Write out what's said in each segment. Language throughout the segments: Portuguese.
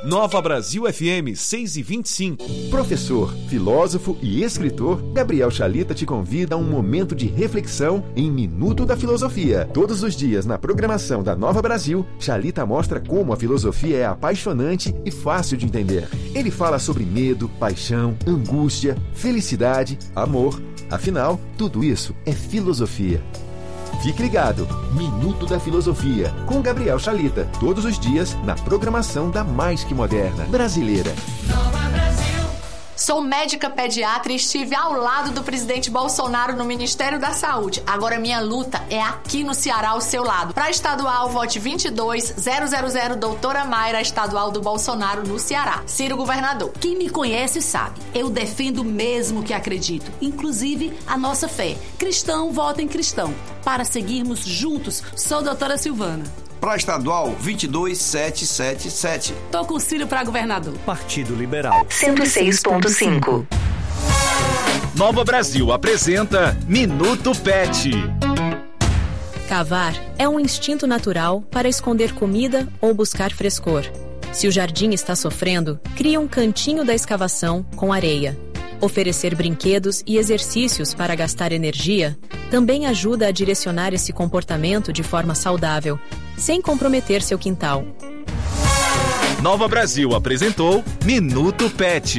Nova Brasil FM 6h25. Professor, filósofo e escritor, Gabriel Chalita te convida a um momento de reflexão em Minuto da Filosofia. Todos os dias na programação da Nova Brasil, Chalita mostra como a filosofia é apaixonante e fácil de entender. Ele fala sobre medo, paixão, angústia, felicidade, amor. Afinal, tudo isso é filosofia. Fique ligado, Minuto da Filosofia, com Gabriel Chalita, todos os dias na programação da Mais Que Moderna brasileira. Sou médica pediatra e estive ao lado do presidente Bolsonaro no Ministério da Saúde. Agora minha luta é aqui no Ceará ao seu lado. Para estadual, vote 22000 doutora Mayra, estadual do Bolsonaro no Ceará. Ciro governador. Quem me conhece sabe, eu defendo mesmo que acredito, inclusive a nossa fé. Cristão, vota em cristão. Para seguirmos juntos, sou doutora Silvana. Para estadual, 22777. Tô com o Ciro para governador. Partido Liberal. 106.5. Nova Brasil apresenta Minuto Pet. Cavar é um instinto natural para esconder comida ou buscar frescor. Se o jardim está sofrendo, cria um cantinho da escavação com areia. Oferecer brinquedos e exercícios para gastar energia também ajuda a direcionar esse comportamento de forma saudável, sem comprometer seu quintal. Nova Brasil apresentou Minuto Pet.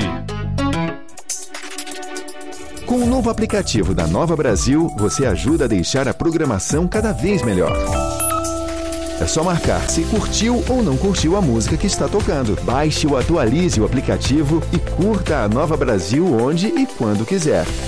Com o novo aplicativo da Nova Brasil, você ajuda a deixar a programação cada vez melhor. É só marcar se curtiu ou não curtiu a música que está tocando. Baixe ou atualize o aplicativo e curta a Nova Brasil onde e quando quiser.